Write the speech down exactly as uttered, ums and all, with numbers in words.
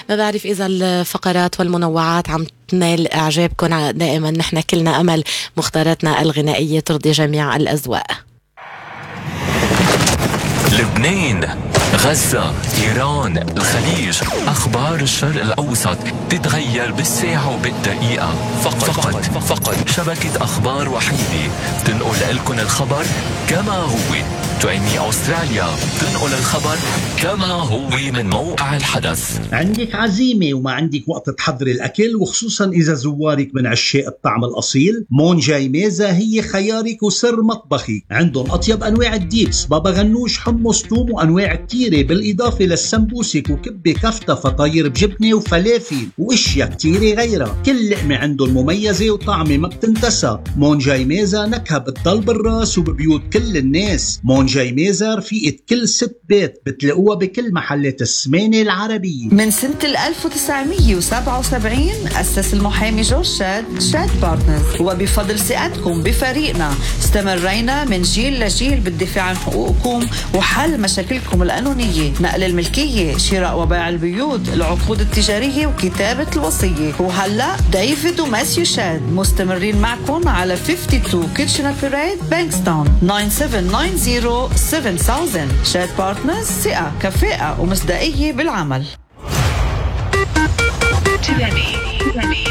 ما بعرف إذا الفقرات والمنوعات عم تنال إعجابكم. دائما نحن كلنا أمل مختاراتنا الغنائية ترضي جميع الأذواق. لبنان، غزة، إيران، الخليج، أخبار الشرق الأوسط تتغير بالساعة وبالدقيقة. فقط فقط, فقط شبكة أخبار وحيدة تنقل لكم الخبر كما هو. تعني أستراليا تنقل الخبر كما هو من موقع الحدث. عندك عزيمة وما عندك وقت تحضر الأكل، وخصوصا إذا زوارك من عشاق الطعم الأصيل، مون جاي ميزة هي خيارك وسر مطبخي. عندهم أطيب أنواع الديبس، بابا غنوش، حمص، توم، وأنواع كتيرة، بالإضافة للسمبوسك وكبة كفتة، فطاير بجبنة وفلافل وإشياء كتيرة غيرها. كل لقمة عندهم مميزة وطعمة ما بتنتسى. مون جاي ميزة نكهة بتضل بالراس وببيوت كل الناس. مون جاي ميزة رفيقة كل ست بيت، بتلاقوها بكل محلات السمانة العربية. من سنة ألف وتسعمية وسبعة وسبعين أسس المحامي جورج شاد شاد بارتنرز، وبفضل ثقتكم بفريقنا استمرينا من جيل لجيل بالدفاع عن حقوقكم وحل مشاكلكم القانونية، نقل الملكية، شراء وبيع البيوت، العقود التجارية وكتابة الوصية. وهلأ ديفيد وماسيو شاد مستمرين معكم على اثنين وخمسين كيتشنر بيريد بانكستاون تسعة سبعة تسعة صفر سبعة ألف. شاد بارتنرز، ثقة، كفاءة ومصداقية بالعمل.